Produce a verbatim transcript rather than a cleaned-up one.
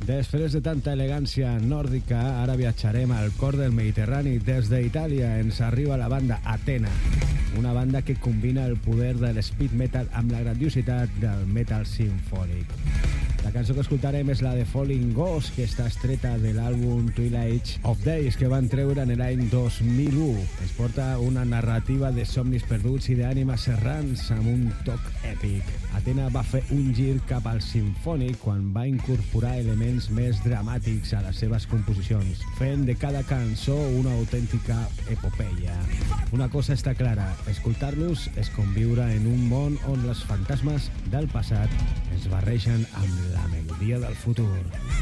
Després de tanta elegància nòrdica, ara viatjarem al cor del Mediterrani. Des d'Itàlia ens arriba la banda Athena, una banda que combina el poder de l'speed metal amb la grandiositat del metal sinfònic. La cançó que escoltarem és la de Falling Ghost, que està estreta de l'àlbum Twilight of Days, que van treure en l'any dos mil u. Ens porta una narrativa de somnis perduts i d'ànimes errants amb un toc èpic. Athena va fer un gir cap al sinfònic quan va incorporar elements més dramàtics a les seves composicions, fent de cada cançó una autèntica epopeia. Una cosa està clara, escoltar-los és conviure en un món on els fantasmes del passat es barregen amb la melodia del futur.